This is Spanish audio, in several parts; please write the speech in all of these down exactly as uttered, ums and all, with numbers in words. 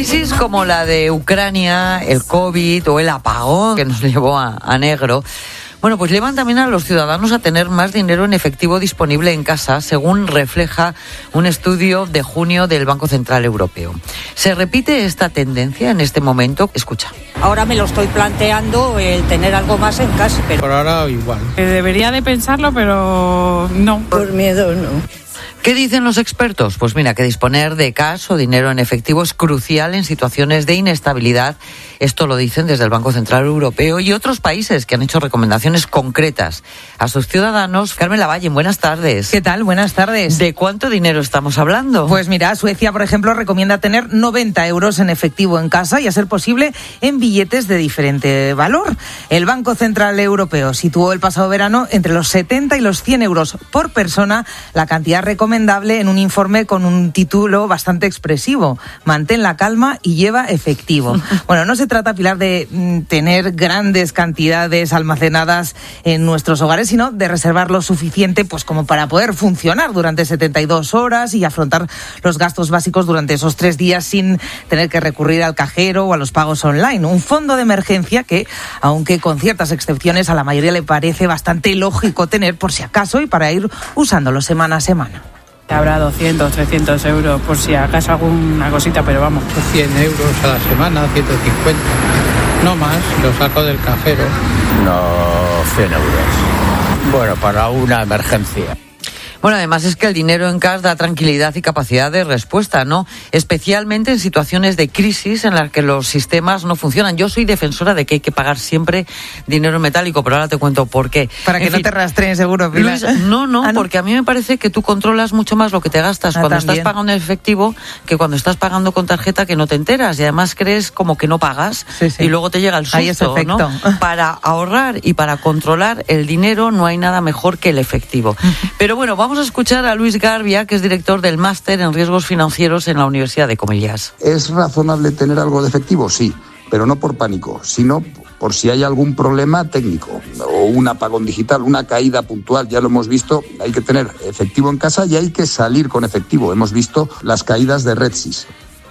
Crisis como la de Ucrania, el COVID o el apagón que nos llevó a, a negro, bueno, pues llevan también a los ciudadanos a tener más dinero en efectivo disponible en casa, según refleja un estudio de junio del Banco Central Europeo. ¿Se repite esta tendencia en este momento? Escucha. Ahora me lo estoy planteando el tener algo más en casa. Pero... Por ahora igual. Debería de pensarlo, pero no. Por miedo no. ¿Qué dicen los expertos? Pues mira, que disponer de cash o dinero en efectivo es crucial en situaciones de inestabilidad. Esto lo dicen desde el Banco Central Europeo y otros países que han hecho recomendaciones concretas a sus ciudadanos. Carmen Lavalle, buenas tardes. ¿Qué tal? Buenas tardes. ¿De cuánto dinero estamos hablando? Pues mira, Suecia, por ejemplo, recomienda tener noventa euros en efectivo en casa y, a ser posible, en billetes de diferente valor. El Banco Central Europeo situó el pasado verano entre los setenta y los cien euros por persona la cantidad recomendable en un informe con un título bastante expresivo: mantén la calma y lleva efectivo. Bueno, no se trata, Pilar, de mm, tener grandes cantidades almacenadas en nuestros hogares, sino de reservar lo suficiente pues como para poder funcionar durante setenta y dos horas y afrontar los gastos básicos durante esos tres días sin tener que recurrir al cajero o a los pagos online. Un fondo de emergencia que, aunque con ciertas excepciones, a la mayoría le parece bastante lógico tener por si acaso y para ir usándolo semana a semana. Habrá doscientos, trescientos euros por si acaso alguna cosita, pero vamos. cien euros a la semana, ciento cincuenta. No más, lo saco del cajero. No, cien euros. Bueno, para una emergencia. Bueno, además es que el dinero en cash da tranquilidad y capacidad de respuesta, ¿no? Especialmente en situaciones de crisis en las que los sistemas no funcionan. Yo soy defensora de que hay que pagar siempre dinero en metálico, pero ahora te cuento por qué. Para que en no fin, te rastreen, seguro, Pilar. Luis, no, no, ¿Ah, no? porque a mí me parece que tú controlas mucho más lo que te gastas Ah, cuando también. estás pagando en efectivo que cuando estás pagando con tarjeta, que no te enteras y además crees como que no pagas. Sí, sí. Y luego te llega el Hay ese susto, efecto. ¿no? Para ahorrar y para controlar el dinero no hay nada mejor que el efectivo. Pero bueno, vamos a escuchar a Luis Garbia, que es director del máster en riesgos financieros en la Universidad de Comillas. ¿Es razonable tener algo de efectivo? Sí, pero no por pánico, sino por si hay algún problema técnico o un apagón digital, una caída puntual. Ya lo hemos visto, hay que tener efectivo en casa y hay que salir con efectivo. Hemos visto las caídas de RedSys.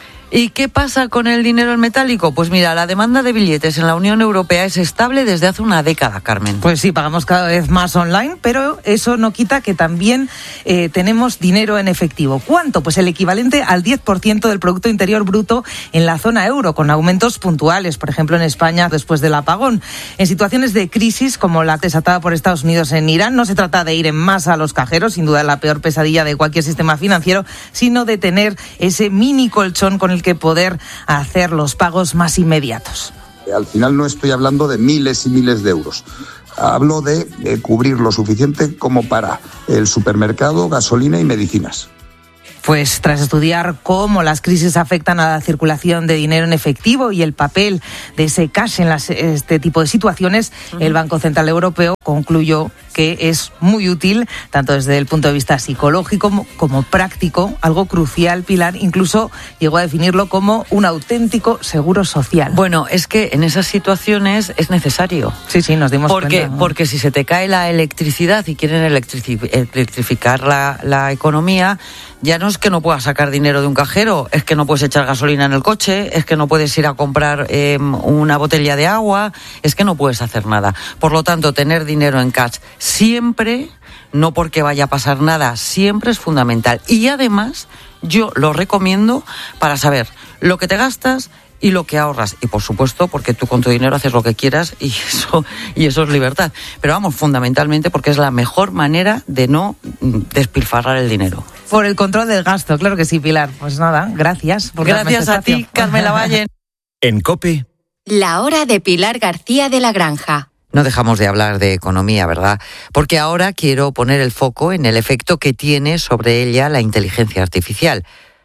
¿Y qué pasa con el dinero en metálico? Pues mira, la demanda de billetes en la Unión Europea es estable desde hace una década, Carmen. Pues sí, pagamos cada vez más online, pero eso no quita que también eh, tenemos dinero en efectivo. ¿Cuánto? Pues el equivalente al diez por ciento del Producto Interior Bruto en la zona euro, con aumentos puntuales, por ejemplo en España después del apagón. En situaciones de crisis como la desatada por Estados Unidos en Irán, no se trata de ir en masa a los cajeros, sin duda la peor pesadilla de cualquier sistema financiero, sino de tener ese mini colchón con el que poder hacer los pagos más inmediatos. Al final no estoy hablando de miles y miles de euros. Hablo de, de cubrir lo suficiente como para el supermercado, gasolina y medicinas. Pues tras estudiar cómo las crisis afectan a la circulación de dinero en efectivo y el papel de ese cash en las, este tipo de situaciones, uh-huh. el Banco Central Europeo concluyó que es muy útil, tanto desde el punto de vista psicológico como, como práctico, algo crucial, Pilar, incluso llegó a definirlo como un auténtico seguro social. Bueno, es que en esas situaciones es necesario. Sí, sí, nos dimos porque, cuenta. ¿no? Porque si se te cae la electricidad y quieren electrici- electrificar la, la economía, ya no es que no puedas sacar dinero de un cajero, es que no puedes echar gasolina en el coche, es que no puedes ir a comprar eh, una botella de agua, es que no puedes hacer nada. Por lo tanto, tener dinero en cash siempre, no porque vaya a pasar nada, siempre es fundamental. Y además, yo lo recomiendo para saber lo que te gastas y lo que ahorras. Y por supuesto, porque tú con tu dinero haces lo que quieras y eso, y eso es libertad. Pero vamos, fundamentalmente porque es la mejor manera de no despilfarrar el dinero. Por el control del gasto, claro que sí, Pilar. Pues nada, gracias. Por gracias a ti, Carmen Lavalle. En COPE. La hora de Pilar García de la Granja. No dejamos de hablar de economía, ¿verdad? Porque ahora quiero poner el foco en el efecto que tiene sobre ella la inteligencia artificial.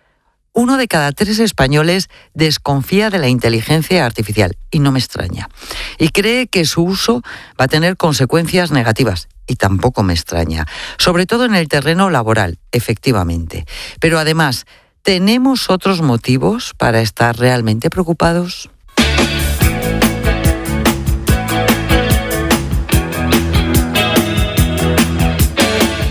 Uno de cada tres españoles desconfía de la inteligencia artificial, y no me extraña. Y cree que su uso va a tener consecuencias negativas, y tampoco me extraña. Sobre todo en el terreno laboral, efectivamente. Pero además, ¿tenemos otros motivos para estar realmente preocupados?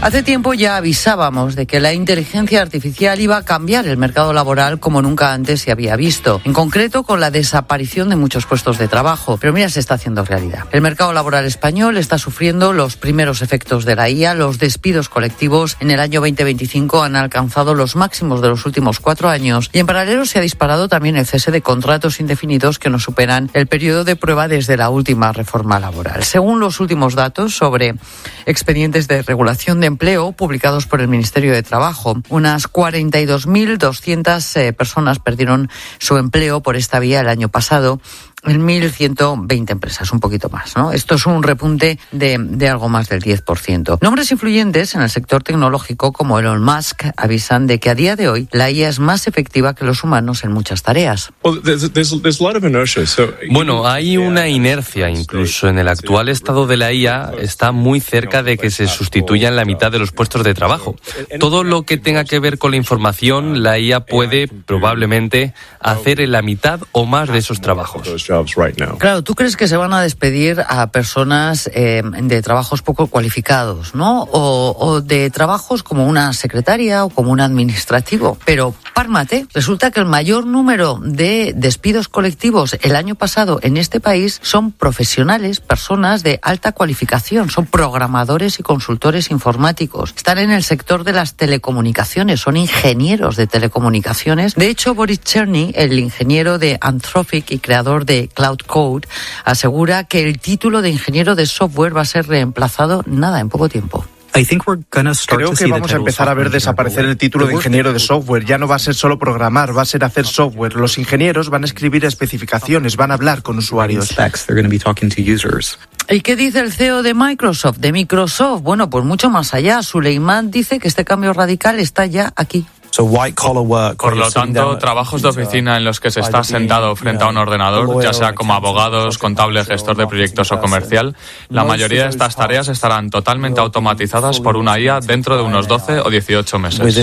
Hace tiempo ya avisábamos de que la inteligencia artificial iba a cambiar el mercado laboral como nunca antes se había visto, en concreto con la desaparición de muchos puestos de trabajo. Pero mira, se está haciendo realidad. El mercado laboral español está sufriendo los primeros efectos de la I A. Los despidos colectivos en el año veinte veinticinco han alcanzado los máximos de los últimos cuatro años y en paralelo se ha disparado también el cese de contratos indefinidos que no superan el periodo de prueba desde la última reforma laboral. Según los últimos datos sobre expedientes de regulación de empleo publicados por el Ministerio de Trabajo, unas cuarenta y dos mil doscientas eh, personas perdieron su empleo por esta vía el año pasado en mil ciento veinte empresas, un poquito más, ¿no? Esto es un repunte de, de algo más del diez por ciento. Nombres influyentes en el sector tecnológico como Elon Musk avisan de que a día de hoy la I A es más efectiva que los humanos en muchas tareas. Bueno, hay una inercia, incluso en el actual estado de la I A está muy cerca de que se sustituyan la mitad de los puestos de trabajo. Todo lo que tenga que ver con la información, la I A puede probablemente hacer en la mitad o más de esos trabajos. Claro, ¿tú crees que se van a despedir a personas eh, de trabajos poco cualificados, ¿no? O, o de trabajos como una secretaria o como un administrativo. Pero, pármate, resulta que el mayor número de despidos colectivos el año pasado en este país son profesionales, personas de alta cualificación, son programadores y consultores informáticos. Están en el sector de las telecomunicaciones, son ingenieros de telecomunicaciones. De hecho, Boris Cherny, el ingeniero de Anthropic y creador de Cloud Code, asegura que el título de ingeniero de software va a ser reemplazado nada en poco tiempo. Creo que vamos a empezar a ver desaparecer el título de ingeniero de software. Ya no va a ser solo programar, va a ser hacer software. Los ingenieros van a escribir especificaciones, van a hablar con usuarios. ¿Y qué dice el C E O de Microsoft, de Microsoft? Bueno, pues mucho más allá. Suleiman dice que este cambio radical está ya aquí. Por lo tanto, trabajos de oficina en los que se está sentado frente a un ordenador, ya sea como abogados, contable, gestor de proyectos o comercial, la mayoría de estas tareas estarán totalmente automatizadas por una I A dentro de unos doce o dieciocho meses.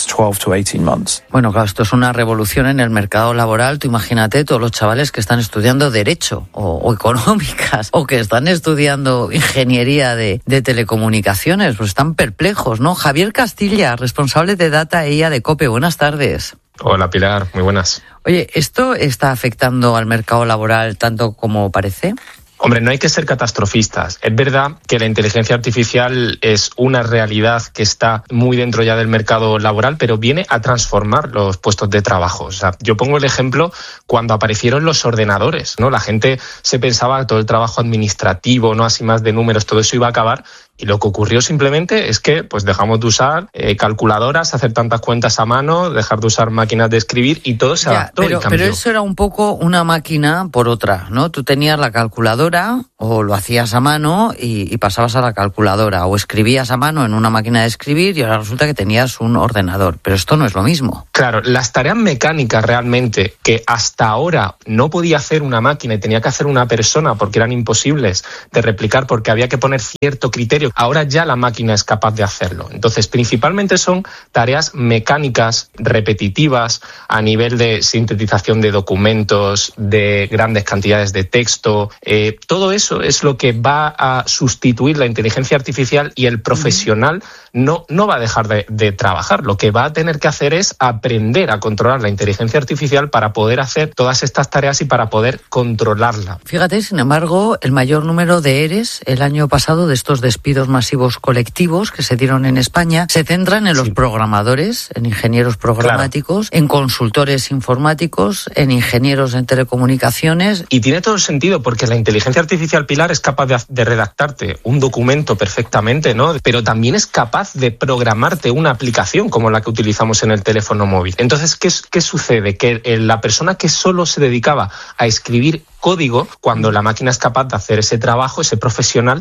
Bueno, claro, esto es una revolución en el mercado laboral. Tú imagínate todos los chavales que están estudiando Derecho o, o Económicas o que están estudiando Ingeniería de, de Telecomunicaciones, pues están perplejos, ¿no? Javier Castilla, responsable de Data e I A de COPE, buenas tardes. Hola Pilar, muy buenas. Oye, ¿esto está afectando al mercado laboral tanto como parece? Hombre, no hay que ser catastrofistas. Es verdad que la inteligencia artificial es una realidad que está muy dentro ya del mercado laboral, pero viene a transformar los puestos de trabajo. O sea, yo pongo el ejemplo cuando aparecieron los ordenadores, ¿no? La gente se pensaba que todo el trabajo administrativo, no así más de números, todo eso iba a acabar. Y lo que ocurrió simplemente es que pues dejamos de usar eh, calculadoras, hacer tantas cuentas a mano, dejar de usar máquinas de escribir y todo se adaptó pero, y cambió. Pero eso era un poco una máquina por otra, ¿no? Tú tenías la calculadora o lo hacías a mano y, y pasabas a la calculadora o escribías a mano en una máquina de escribir y ahora resulta que tenías un ordenador. Pero esto no es lo mismo. Claro, las tareas mecánicas realmente que hasta ahora no podía hacer una máquina y tenía que hacer una persona porque eran imposibles de replicar porque había que poner cierto criterio, ahora ya la máquina es capaz de hacerlo. Entonces, principalmente son tareas mecánicas, repetitivas, a nivel de sintetización de documentos, de grandes cantidades de texto. Eh, todo eso es lo que va a sustituir la inteligencia artificial y el profesional no, no va a dejar de, de trabajar. Lo que va a tener que hacer es aprender a controlar la inteligencia artificial para poder hacer todas estas tareas y para poder controlarla. Fíjate, sin embargo, el mayor número de ERES el año pasado, de estos despidos masivos colectivos que se dieron en España, se centran en los sí. programadores, en ingenieros programáticos, claro. en consultores informáticos, en ingenieros en telecomunicaciones. Y tiene todo el sentido porque la inteligencia artificial, Pilar, es capaz de, de redactarte un documento perfectamente, ¿no? Pero también es capaz de programarte una aplicación como la que utilizamos en el teléfono móvil. Entonces, ¿qué, qué sucede? Que la persona que solo se dedicaba a escribir código, cuando la máquina es capaz de hacer ese trabajo, ese profesional,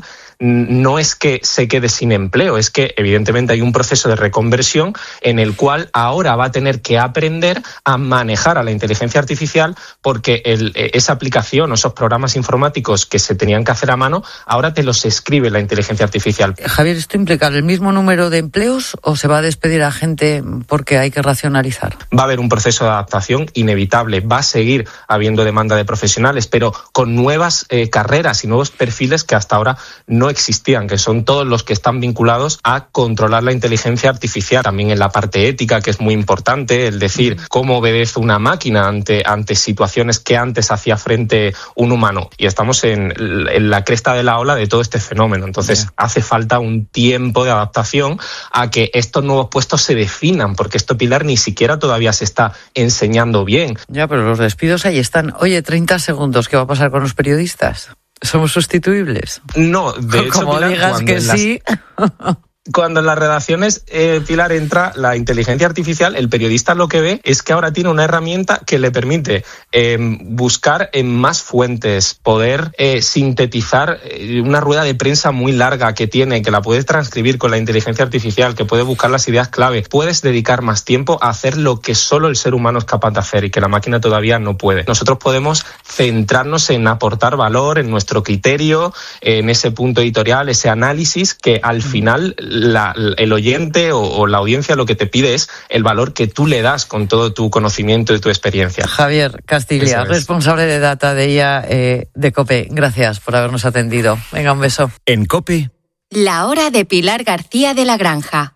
no es que se quede sin empleo, es que evidentemente hay un proceso de reconversión en el cual ahora va a tener que aprender a manejar a la inteligencia artificial porque el, esa aplicación o esos programas informáticos que se tenían que hacer a mano, ahora te los escribe la inteligencia artificial. Javier, ¿esto implica el mismo número de empleos o se va a despedir a gente porque hay que racionalizar? Va a haber un proceso de adaptación inevitable, va a seguir habiendo demanda de profesionales, profesionales, pero con nuevas eh, carreras y nuevos perfiles que hasta ahora no existían, que son todos los que están vinculados a controlar la inteligencia artificial. También en la parte ética, que es muy importante, el decir cómo obedece una máquina ante, ante situaciones que antes hacía frente un humano. Y estamos en, en la cresta de la ola de todo este fenómeno. Entonces, yeah. hace falta un tiempo de adaptación a que estos nuevos puestos se definan, porque esto, Pilar, ni siquiera todavía se está enseñando bien. Ya, pero los despidos ahí están. Oye, treinta segundos, ¿qué va a pasar con los periodistas? ¿Somos sustituibles? No, de hecho, como Pilar, digas que las... sí... Cuando en las redacciones, eh, Pilar, entra la inteligencia artificial, el periodista lo que ve es que ahora tiene una herramienta que le permite eh, buscar en más fuentes, poder eh, sintetizar eh, una rueda de prensa muy larga que tiene, que la puedes transcribir con la inteligencia artificial, que puede buscar las ideas clave. Puedes dedicar más tiempo a hacer lo que solo el ser humano es capaz de hacer y que la máquina todavía no puede. Nosotros podemos centrarnos en aportar valor, en nuestro criterio, en ese punto editorial, ese análisis que al final... La, el oyente o, o la audiencia lo que te pide es el valor que tú le das con todo tu conocimiento y tu experiencia. Javier Castilla, es. responsable de Data de I A eh, de COPE. Gracias por habernos atendido. Venga, un beso. En COPE. La hora de Pilar García de la Granja.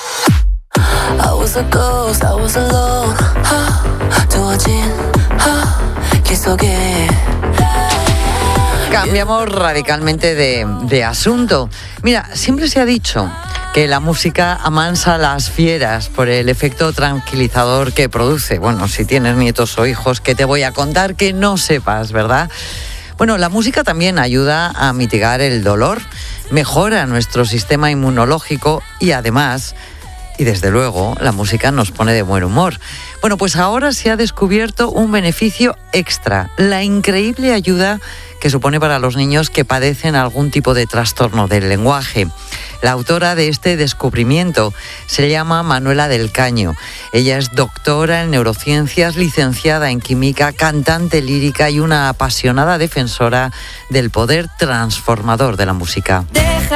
Cambiamos radicalmente de, de asunto. Mira, siempre se ha dicho que la música amansa a las fieras por el efecto tranquilizador que produce. Bueno, si tienes nietos o hijos, ¿qué te voy a contar que no sepas, verdad? Bueno, la música también ayuda a mitigar el dolor, mejora nuestro sistema inmunológico y además... Y desde luego, la música nos pone de buen humor. Bueno, pues ahora se ha descubierto un beneficio extra, la increíble ayuda que supone para los niños que padecen algún tipo de trastorno del lenguaje. La autora de este descubrimiento se llama Manuela del Caño. Ella es doctora en neurociencias, licenciada en química, cantante lírica y una apasionada defensora del poder transformador de la música. Deja